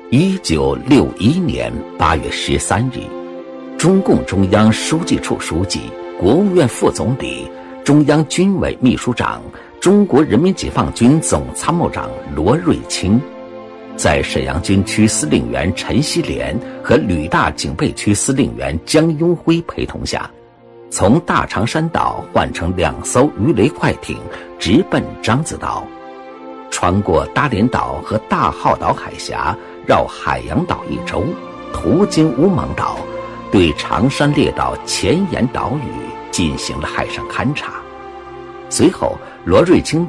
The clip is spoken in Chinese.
1961年8月13日，中共中央书记处书记、国务院副总理、中央军委秘书长、中国人民解放军总参谋长罗瑞卿，在沈阳军区司令员陈锡联和旅大警备区司令员江拥辉陪同下，从大长山岛换乘2艘鱼雷快艇，直奔獐子岛，穿过大连岛和大号岛海峡，绕海洋岛一周，途经乌蒙岛，对长山列岛前沿岛屿进行了海上勘察。随后，罗瑞卿